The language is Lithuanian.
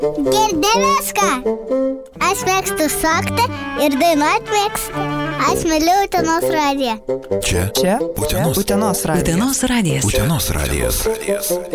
Girdi viską. Aš mėgstu šokti ir dainuoti mėgstu. Aš myliu Utenos radiją. Čia? Utenos radijas. Utenos radijas.